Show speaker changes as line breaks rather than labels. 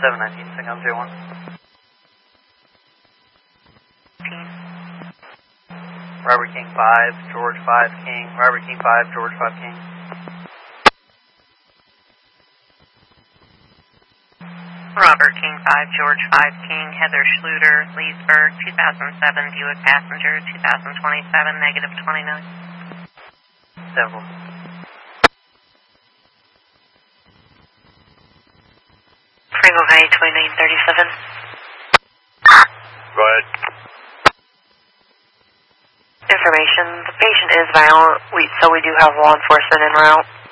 719, Singam J1. Robert King 5, George 5 King, Robert King 5, George 5 King.
Robert King 5, George 5 King, Heather Schluter, Leesburg, 2007 Buick passenger, 2027, negative 29.
Several.
Primo High 2937.
Go ahead.
Information, the patient is violent, so we do have law enforcement en route.